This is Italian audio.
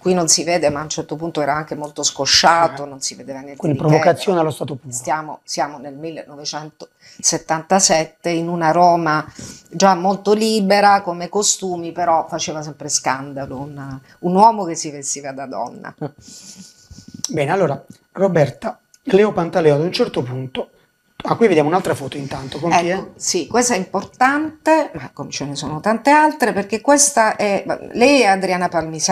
qui non si vede, ma a un certo punto era anche molto scosciato, non si vedeva niente Quindi di provocazione che. allo stato puro. Siamo nel 1977 in una Roma già molto libera come costumi, però faceva sempre scandalo un uomo che si vestiva da donna. Bene, allora, Roberta, Cleo Pantaleo ad un certo punto... Ah, qui vediamo un'altra foto intanto, con chi è? Ecco, sì, questa è importante, ma come ce ne sono tante altre, perché questa è, lei è Adriana Palmisano.